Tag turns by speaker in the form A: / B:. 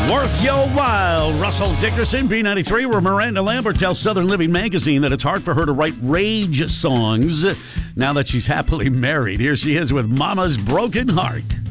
A: Worth your while. Russell Dickerson, B93, where Miranda Lambert tells Southern Living magazine that it's hard for her to write rage songs now that she's happily married. Here she is with Mama's Broken Heart.